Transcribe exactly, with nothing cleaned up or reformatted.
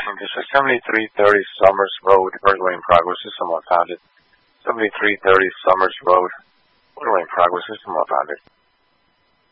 This is seventy-three thirty Summers Road, Orderly in progress. System unfounded. seventy-three thirty Summers Road, Orderly in progress. System unfounded.